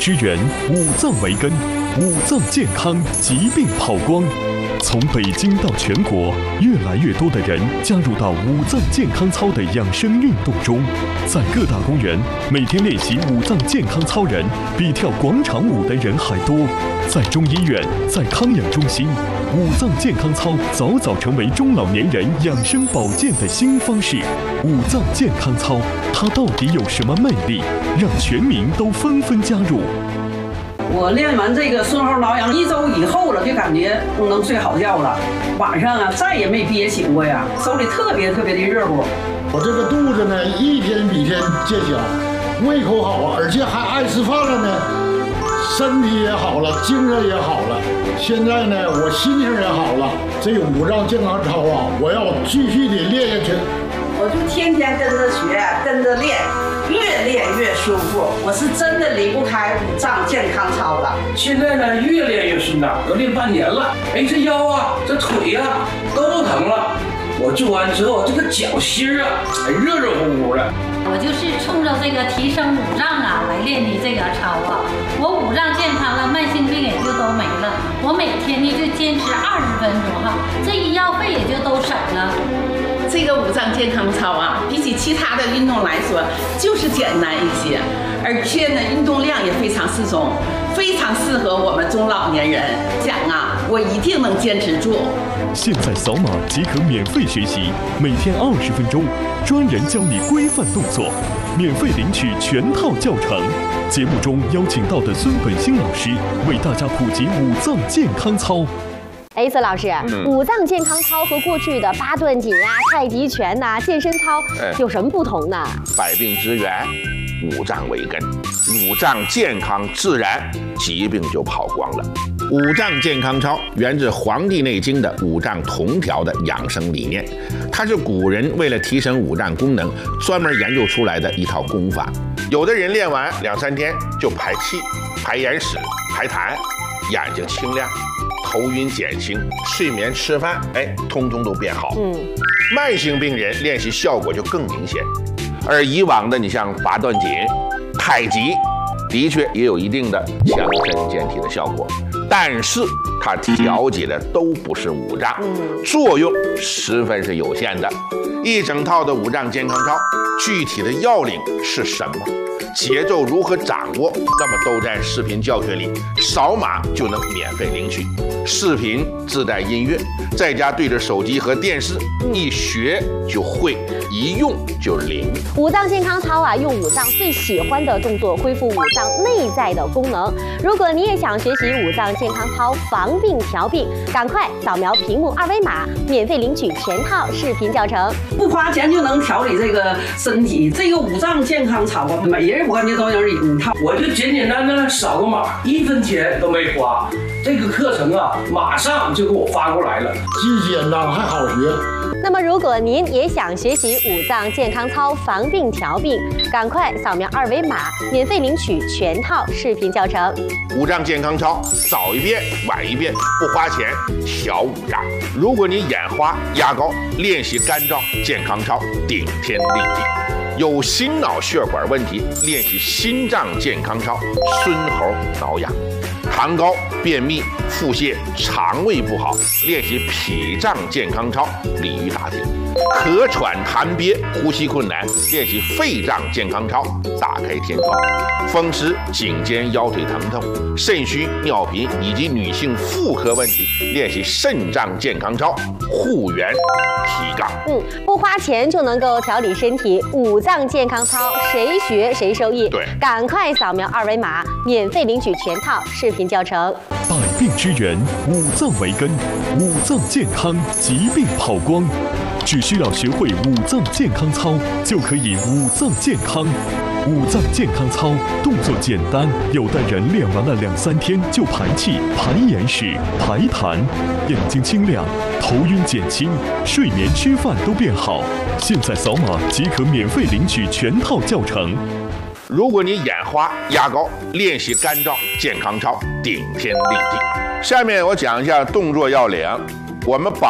之源，五脏为根，五脏健康，疾病跑光。从北京到全国，越来越多的人加入到五脏健康操的养生运动中。在各大公园，每天练习五脏健康操人比跳广场舞的人还多。在中医院，在康养中心，五脏健康操早早成为中老年人养生保健的新方式。五脏健康操，它到底有什么魅力，让全民都纷纷加入？ 我练完这个顺后挠痒1周以后了，就感觉能睡好觉了。晚上啊，再也没憋醒过呀，手里特别的热乎。 我这个肚子呢，一天比一天见小，胃口好啊，而且还爱吃饭了呢，身体也好了，精神也好了。现在呢，我心情也好了。这个五脏健康操啊，我要继续的练下去。 我就天天跟着学，跟着练。越练越舒服，我是真的离不开五脏健康操了。 现在呢，越练越顺当，都练半年了。哎，这腰啊，这腿呀，都不疼了。我做完之后，这个脚心啊，还热热乎乎的。 我就是冲着这个提升五脏啊来练的这个操啊。我五脏健康了，慢性病也就都没了。我每天呢就坚持20分钟哈，这医药费也就都省了。 这个五脏健康操啊，比起其他的运动来说，就是简单一些，而且呢，运动量也非常适中，非常适合我们中老年人。讲啊，我一定能坚持住。 现在扫码即可免费学习，每天20分钟，专人教你规范动作，免费领取全套教程。节目中邀请到的孙本兴老师为大家普及五脏健康操。 孙老师，五脏健康操和过去的八段锦啊、太极拳呐、健身操有什么不同呢？ 百病之源，五脏为根，五脏健康自然，疾病就跑光了。五脏健康操源自《黄帝内经》的五脏同调的养生理念，它是古人为了提升五脏功能专门研究出来的一套功法。有的人练完2、3天就排气、排眼屎、排痰，眼睛清亮。头晕减轻，睡眠吃饭，通通都变好。慢性病人练习效果就更明显。而以往的你像八段锦、太极，的确也有一定的强身健体的效果，但是它调节的都不是五脏，作用十分是有限的。一整套的五脏健康操，具体的要领是什么？节奏如何掌握？那么都在视频教学里，扫码就能免费领取。视频自带音乐，在家对着手机和电视，一学就会，一用就灵。 五脏健康操啊，用五脏最喜欢的动作恢复五脏内在的功能。如果你也想学习五脏健康操防病调病，赶快扫描屏幕2维码，免费领取全套视频教程。 不花钱就能调理这个身体，这个五脏健康操啊，每人我感觉都有一套。 我就简简单单扫个码，1分钱都没花。这个课程啊，马上就给我发过来了， 既简单还好学。 那么，如果您也想学习五脏健康操防病调病，赶快扫描2维码，免费领取全套视频教程。 五脏健康操早一遍晚一遍，不花钱调五脏。如果你眼花压高，练习肝脏健康操顶天立地。有心脑血管问题，练习心脏健康操孙猴挠痒。痰高、便秘、腹泻、肠胃不好，练习脾脏健康操鲤鱼打挺；咳喘痰憋、呼吸困难，练习肺脏健康操打开天窗；风湿、颈肩腰腿疼痛、肾虚、尿频以及女性妇科问题，练习肾脏健康操护元提杠。 不花钱就能够调理身体，五脏健康操谁学谁受益。 对， 赶快扫描2维码，免费领取全套视频教程。 百病之源，五脏为根，五脏健康，疾病跑光。只需要学会五脏健康操，就可以五脏健康。五脏健康操动作简单，有的人练完了2、3天就排气、排眼屎、排痰，眼睛清亮，头晕减轻，睡眠吃饭都变好。现在扫码即可免费领取全套教程。 如果你眼花压高，练习肝脏健康操顶天立地。下面我讲一下动作要领，我们把